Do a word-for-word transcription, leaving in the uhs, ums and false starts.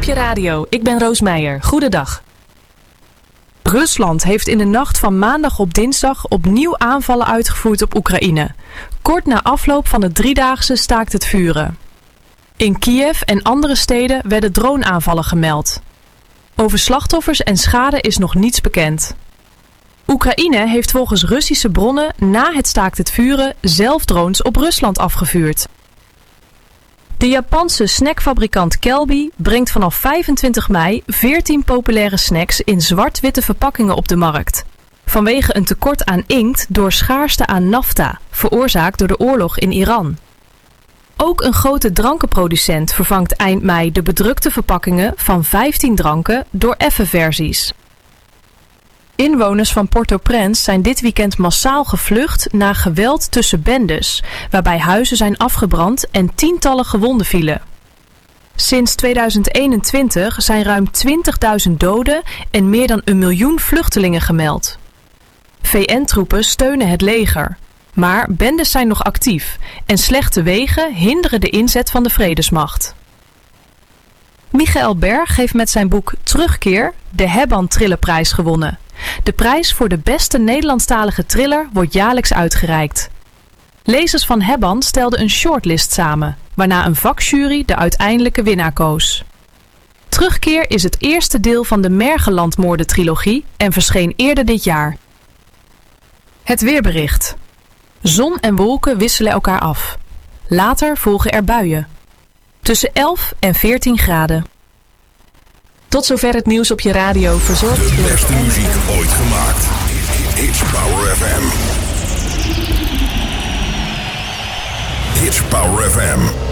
je radio. Ik ben Roos Meijer. Goedendag. Rusland heeft in de nacht van maandag op dinsdag opnieuw aanvallen uitgevoerd op Oekraïne. Kort na afloop van het driedaagse staakt het vuren. In Kiev en andere steden werden droneaanvallen gemeld. Over slachtoffers en schade is nog niets bekend. Oekraïne heeft volgens Russische bronnen na het staakt het vuren zelf drones op Rusland afgevuurd. De Japanse snackfabrikant Calbee brengt vanaf vijfentwintig mei veertien populaire snacks in zwart-witte verpakkingen op de markt. Vanwege een tekort aan inkt door schaarste aan nafta, veroorzaakt door de oorlog in Iran. Ook een grote drankenproducent vervangt eind mei de bedrukte verpakkingen van vijftien dranken door effen versies. Inwoners van Port-au-Prince zijn dit weekend massaal gevlucht na geweld tussen bendes, waarbij huizen zijn afgebrand en tientallen gewonden vielen. Sinds tweeduizend eenentwintig zijn ruim twintigduizend doden en meer dan een miljoen vluchtelingen gemeld. V N-troepen steunen het leger, maar bendes zijn nog actief en slechte wegen hinderen de inzet van de vredesmacht. Michael Berg heeft met zijn boek Terugkeer de Hebban Thrillerprijs gewonnen. De prijs voor de beste Nederlandstalige thriller wordt jaarlijks uitgereikt. Lezers van Hebban stelden een shortlist samen, waarna een vakjury de uiteindelijke winnaar koos. Terugkeer is het eerste deel van de Mergelandmoorden-trilogie en verscheen eerder dit jaar. Het weerbericht. Zon en wolken wisselen elkaar af. Later volgen er buien. Tussen elf en veertien graden. Tot zover het nieuws op je radio, verzorgd De door... beste muziek ooit gemaakt. Hits Power F M. Hits Power F M.